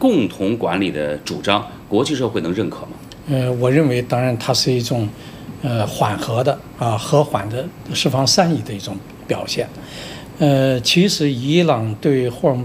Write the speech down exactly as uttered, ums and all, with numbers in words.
共同管理的主张，国际社会能认可吗？ 呃，我认为，当然它是一种，呃，缓和的啊，和缓的释放善意的一种表现。呃，其实伊朗对霍尔木